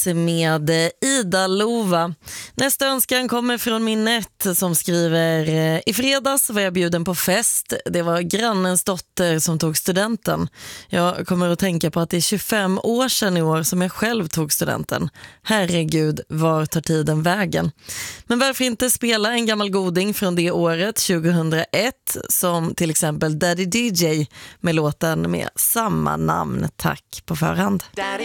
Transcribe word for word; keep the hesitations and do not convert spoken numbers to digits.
med Ida Lova. Nästa önskan kommer från Minette som skriver: i fredags var jag bjuden på fest. Det var grannens dotter som tog studenten. Jag kommer att tänka på att det är tjugofem år sedan i år som jag själv tog studenten. Herregud, var tar tiden vägen? Men varför inte spela en gammal goding från det året, tjugohundraett, som till exempel Daddy D J med låten med samma namn. Tack på förhand.